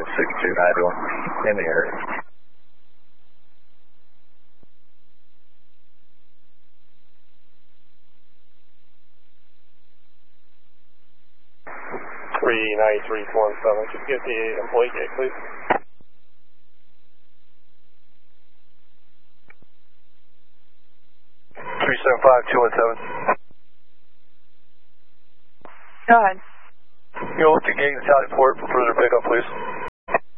6291 in the area. Just get the employee gate, please. 375217. Go ahead. You'll look to gate and tally port for further pickup, please.